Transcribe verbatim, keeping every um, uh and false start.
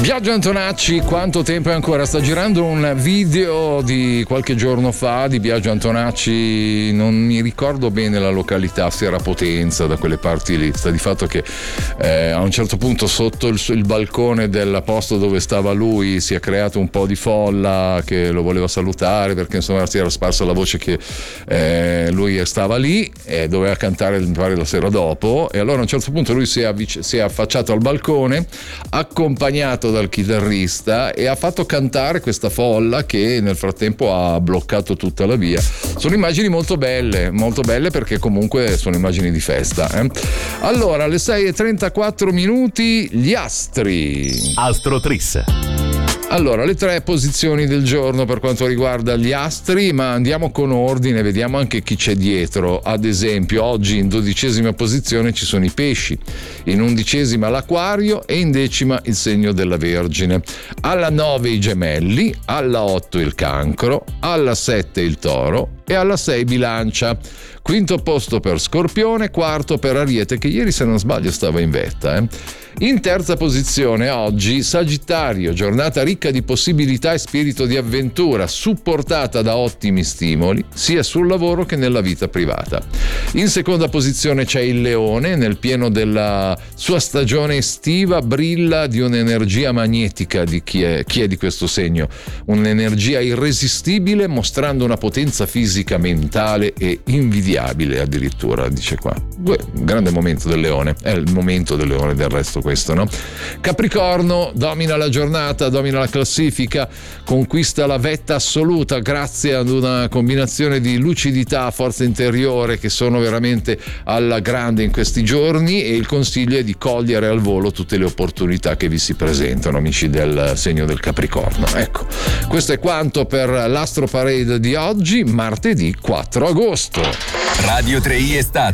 Biagio Antonacci, quanto tempo è ancora? Sta girando un video di qualche giorno fa di Biagio Antonacci, non mi ricordo bene la località, se era Potenza, da quelle parti lì. Sta di fatto che eh, a un certo punto sotto il, il balcone del posto dove stava lui si è creato un po' di folla che lo voleva salutare, perché insomma si era sparsa la voce che eh, lui stava lì e doveva cantare mi pare la sera dopo, e allora a un certo punto lui si è, avvic- si è affacciato al balcone accompagnato dal chitarrista e ha fatto cantare questa folla che nel frattempo ha bloccato tutta la via. Sono immagini molto belle, molto belle perché comunque sono immagini di festa. Eh? Allora, alle sei e trentaquattro minuti, gli astri. Astrotris. Allora, le tre posizioni del giorno per quanto riguarda gli astri, ma andiamo con ordine, vediamo anche chi c'è dietro. Ad esempio, oggi in dodicesima posizione ci sono i pesci, in undicesima l'acquario e in decima il segno della Vergine. Alla nove i gemelli, alla otto il cancro, alla sette il toro e alla sei bilancia. Quinto posto per Scorpione, quarto per Ariete, che ieri se non sbaglio stava in vetta. Eh? In terza posizione oggi Sagittario, giornata ricca di possibilità e spirito di avventura, supportata da ottimi stimoli sia sul lavoro che nella vita privata. In seconda posizione c'è il Leone, nel pieno della sua stagione estiva brilla di un'energia magnetica di chi è, chi è di questo segno, un'energia irresistibile mostrando una potenza fisica, mentale e invidiabile addirittura, dice qua. Uè, un grande momento del Leone, è il momento del Leone del resto questo, no? Capricorno domina la giornata, domina la classifica, conquista la vetta assoluta grazie ad una combinazione di lucidità, forza interiore che sono veramente alla grande in questi giorni, e il consiglio è di cogliere al volo tutte le opportunità che vi si presentano, amici del segno del Capricorno. Ecco, questo è quanto per l'Astro Parade di oggi, martedì quattro agosto. Radio tre i Estate.